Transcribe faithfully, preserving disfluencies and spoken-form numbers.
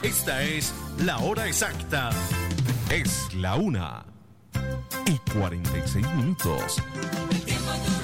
Esta es la hora exacta. Es la una y cuarenta y seis minutos. El tiempo